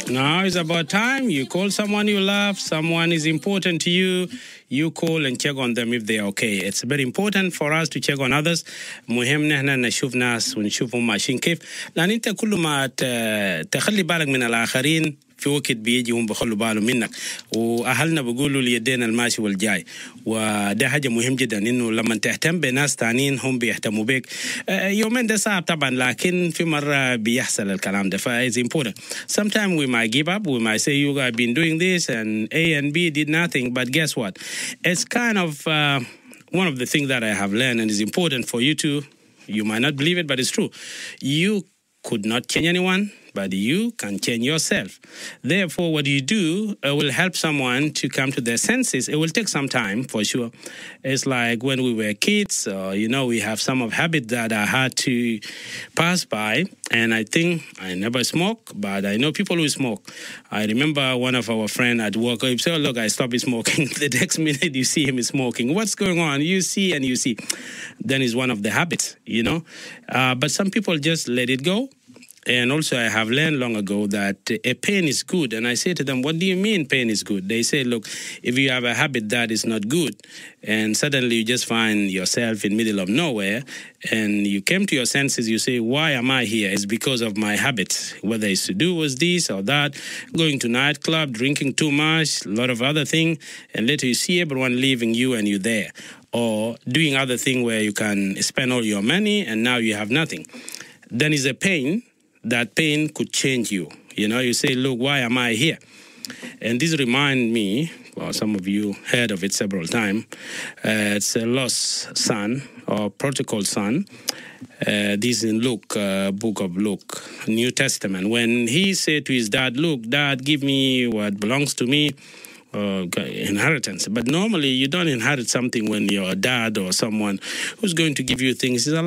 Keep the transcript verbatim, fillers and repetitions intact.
Now it's about time you call someone you love, someone is important to you. You call and check on them if they're okay. It's very important for us to check on others. مهم نحن نشوف ناس ونشوفهم ماشيين كيف. لأن أنت كل ما تخلي بالك من الآخرين في وقت بيجي هم بخلوا بالهم منك. وأهلنا بيقولوا اليدين الماشي والجاي. وده حاجة مهم جدا إنه لما تهتم بناس تانيين هم بيهتموا بك. يومين ده صعب طبعا لكن في مرة بيحصل الكلام ده. ف it's important. Sometimes we might give up. We might say you have been doing this and A and B did nothing. But guess what? It's kind of uh, one of the things that I have learned and is important for you to. You might not believe it, but it's true. You could not change anyone, but you can change yourself. Therefore, what you do uh, will help someone to come to their senses. It will take some time, for sure. It's like when we were kids, uh, you know, we have some of habits that are hard to pass by. And I think I never smoke, but I know people who smoke. I remember one of our friends at work, he said, oh, look, I stopped smoking. The next minute you see him smoking. What's going on? You see and you see. Then it's one of the habits, you know. Uh, but some people just let it go. And also I have learned long ago that a pain is good. And I say to them, what do you mean pain is good? They say, look, if you have a habit that is not good, and suddenly you just find yourself in the middle of nowhere, and you came to your senses, you say, why am I here? It's because of my habits, whether it's to do with this or that, going to nightclub, drinking too much, a lot of other things, and later you see everyone leaving you and you're there. Or doing other things where you can spend all your money and now you have nothing. Then is a pain. That pain could change you. You know, you say, look, why am I here? And this reminds me, well, some of you heard of it several times. Uh, it's a lost son or prodigal son. Uh, this is in Luke, uh, book of Luke, New Testament. When he said to his dad, look, dad, give me what belongs to me. Uh, inheritance. But normally you don't inherit something when you're a dad or someone who's going to give you things. It's a